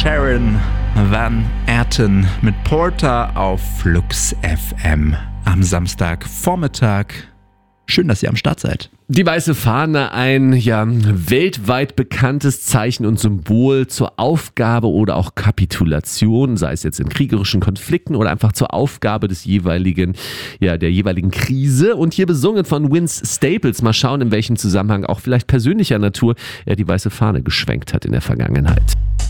Sharon Van Etten mit Porter auf Flux FM am Samstagvormittag. Schön, dass ihr am Start seid. Die weiße Fahne, ein weltweit bekanntes Zeichen und Symbol zur Aufgabe oder auch Kapitulation, sei es jetzt in kriegerischen Konflikten oder einfach zur Aufgabe der jeweiligen Krise. Und hier besungen von Vince Staples. Mal schauen, in welchem Zusammenhang auch vielleicht persönlicher Natur er die weiße Fahne geschwenkt hat in der Vergangenheit.